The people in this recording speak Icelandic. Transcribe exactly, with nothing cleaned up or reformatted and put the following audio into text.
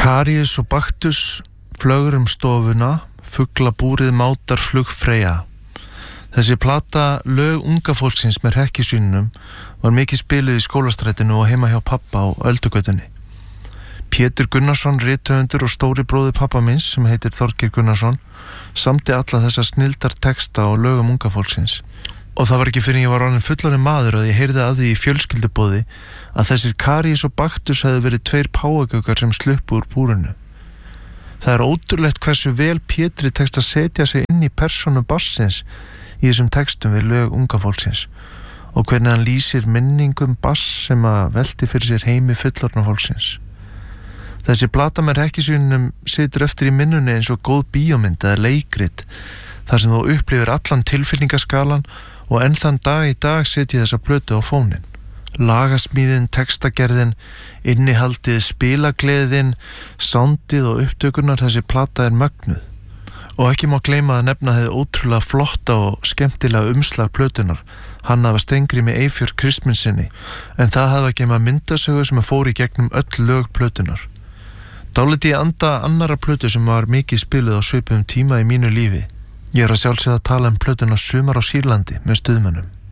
Karíus og Baktus, flögur um stofuna, fuglabúrið mátar flugfreyja. Þessi plata lög unga fólksins með hrekkjusvínunum var mikið spiluð í skólastrætinu og heima hjá pappa á Öldugötunni. Pétur Gunnarsson, rithöfundur og stóri bróðir pappa minns sem heitir Þorgeir Gunnarsson, samdi alla þessa snildar texta og lögum unga fólksins. Og það var ekki fyrir ég var orðinn fullorðinn maður að ég heyrði að því í fjölskylduboði að þessir Karíus og Baktus hefðu verið tveir páfagaukar sem sluppu úr búrinu. Það er ótrúlegt hversu vel Pétri tekst að setja sig inn í persónu bassins í þessum textum við lög unga fólksins og hvernig hann lýsir minningum bass sem að velti fyrir sér heimi fullorðna fólksins. Þessi plata með hrekkjusvínunum situr eftir í minnunni eins og góð bíómynd eða leikrit þar sem þú upplifir allan tilfinningaskalan og enn þann dag í dag setji þessa plötu á fóninn. Lagasmíðin, textagerðin, innihaldið, spilagleðin, soundið og upptökunar, þessi plata er mögnuð. Og ekki má gleyma að nefna þið ótrúlega flotta og skemmtilega umslag plötunar, hann hafa Steingrími Eyfjörð Kristmundsinni, en það hafa ekki maður myndasögu sem að fór í gegnum öll lög plötunar. Dálítið í anda annara plötu sem var mikið spiluð á svipuðum tíma í mínu lífi. Ég er að sjálfsögða að tala um plötuna Sumar á Sýrlandi með Stuðmönnum.